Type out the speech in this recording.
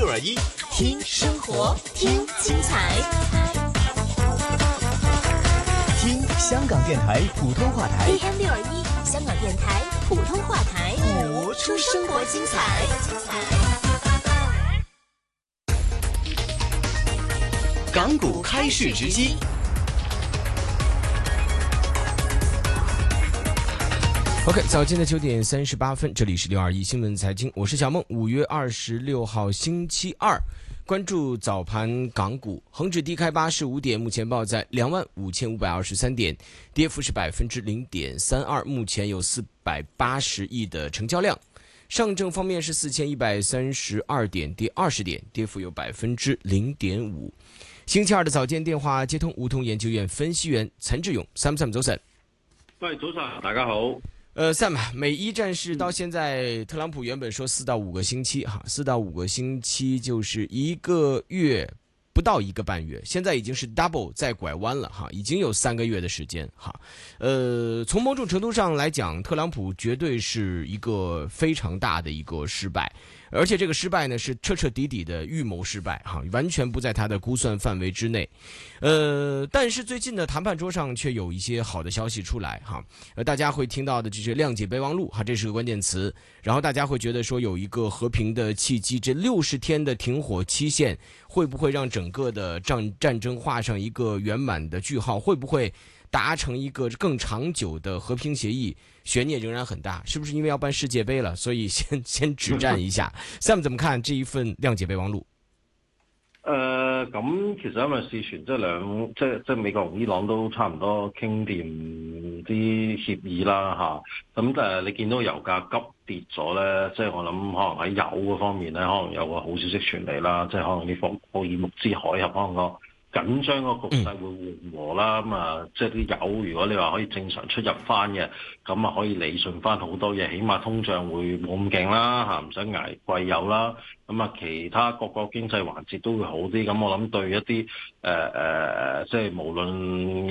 FM621，听生活，听精彩，听香港电台普通话台 AM621，香港电台普通话台， 播出生活精彩。港股开市直击。 OK， 早间的9点38分，这里是621新闻财经，我是小梦。5月26号星期二，关注早盘港股，恒指低开85点，目前报在25523点，跌幅是0.32%，目前有480亿的成交量。上证方面是4132点，跌20点，跌幅有0.5%。星期二的早间电话接通梧桐研究院分析员陈志勇 ，Sam 早晨。 喂，早晨，大家好。 Sam， 美伊战事到现在，特朗普原本说4到5个星期，4到5个星期就是1个月不到1个半月，现在已经是 double 再拐弯了已经有3个月的时间从某种程度上来讲，特朗普绝对是一个非常大的一个失败。而且这个失败呢是彻彻底底的预谋失败完全不在他的估算范围之内。但是最近的谈判桌上却有一些好的消息出来大家会听到的这是谅解备忘录这是个关键词。然后大家会觉得说有一个和平的契机，这60天的停火期限会不会让整个的战争画上一个圆满的句号？会不会达成一个更长久的和平协议？悬念仍然很大，是不是因为要办世界杯了，所以先止战一下？Sam 怎么看这一份谅解备忘录？ 咁其實因為事前即係美國同伊朗都差唔多傾掂啲協議啦咁你見到油價急跌咗咧，即係我諗可能喺油嗰方面咧，可能有個好消息傳嚟啦，即係可能啲霍爾木茲海峽可能個緊張個局勢會緩和啦，即係啲油如果你話可以正常出入翻嘅，咁可以理順翻好多嘢，起碼通脹會冇咁勁啦唔使捱貴油啦，其他各個經濟環節都會好啲，咁我諗對一啲即係無論